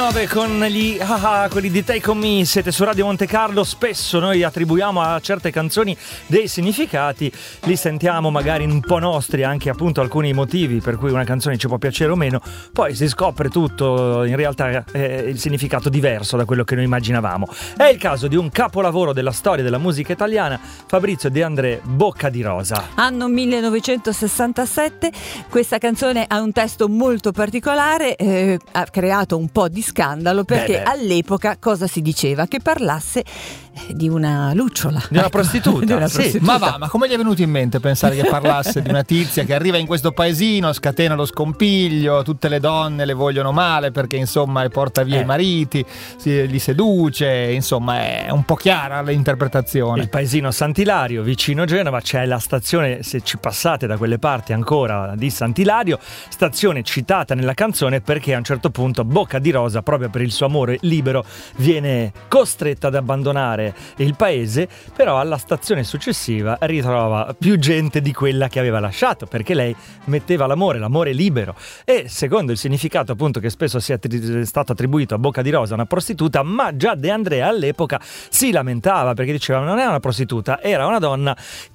9 con gli quelli di Take On Me. Siete su Radio Monte Carlo. Spesso noi attribuiamo a certe canzoni dei significati, li sentiamo magari un po' nostri, anche appunto alcuni motivi per cui una canzone ci può piacere o meno, poi si scopre tutto in realtà il significato diverso da quello che noi immaginavamo. È il caso di un capolavoro della storia della musica italiana, Fabrizio De André, Bocca di Rosa. Anno 1967, questa canzone ha un testo molto particolare, ha creato un po' di scandalo perché all'epoca cosa si diceva? Che parlasse di una lucciola, di una prostituta, di una prostituta. Ma come gli è venuto in mente pensare che parlasse di una tizia che arriva in questo paesino, scatena lo scompiglio, tutte le donne le vogliono male perché insomma le porta via i mariti, li seduce, insomma è un po' chiara l'interpretazione. Il paesino Sant'Ilario vicino Genova, c'è la stazione, se ci passate da quelle parti ancora, di Sant'Ilario, stazione citata nella canzone perché a un certo punto Bocca di Rosa, proprio per il suo amore libero, viene costretta ad abbandonare il paese, però alla stazione successiva ritrova più gente di quella che aveva lasciato, perché lei metteva l'amore libero, e secondo il significato appunto che spesso sia stato attribuito a Bocca di Rosa, una prostituta, ma già De André all'epoca si lamentava perché diceva non era una prostituta, era una donna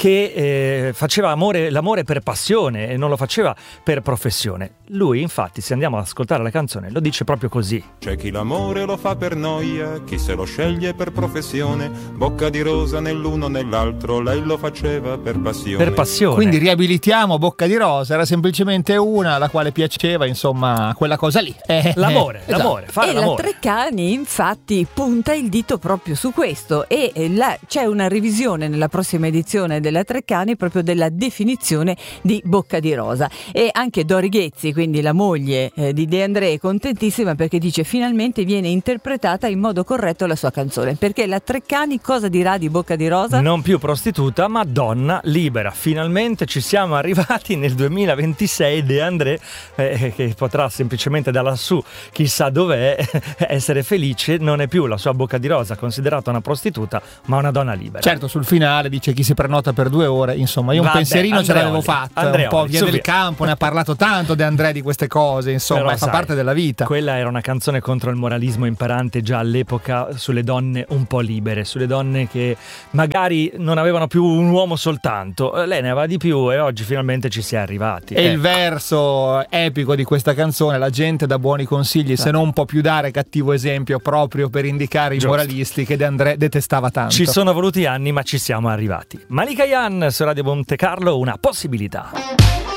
che faceva l'amore per passione e non lo faceva per professione. Lui infatti, se andiamo ad ascoltare la canzone, lo dice proprio così: c'è chi l'amore lo fa per noia, chi se lo sceglie per professione, Bocca di Rosa nell'uno nell'altro, lei lo faceva per passione. Per passione. Quindi riabilitiamo Bocca di Rosa, era semplicemente una alla quale piaceva, insomma, quella cosa lì. L'amore, fare e l'amore. la Treccani infatti punta il dito proprio su questo, e c'è una revisione nella prossima edizione della Treccani proprio della definizione di Bocca di Rosa, e anche Dori Ghezzi, quindi la moglie di De André, è contentissima perché dice finalmente viene interpretata in modo corretto la sua canzone, perché la Treccani cosa dirà di Bocca di Rosa? Non più prostituta ma donna libera. Finalmente ci siamo arrivati nel 2026. De André che potrà semplicemente da lassù, chissà dov'è, essere felice, non è più la sua Bocca di Rosa considerata una prostituta ma una donna libera. Certo, sul finale dice chi si prenota per 2 ore, insomma io un pensierino ce l'avevo fatto, un po' via del campo, ne ha parlato tanto De André di queste cose, insomma, però, fa parte della vita. Quella era una canzone contro il moralismo imperante già all'epoca, sulle donne un po' libere, sulle donne che magari non avevano più un uomo soltanto, lei ne aveva di più, e oggi finalmente ci si è arrivati. E il verso epico di questa canzone: la gente dà buoni consigli, se non può più dare cattivo esempio, proprio per indicare i moralisti che De André detestava tanto. Ci sono voluti anni ma ci siamo arrivati. Malika Yan su Radio Monte Carlo, Una possibilità.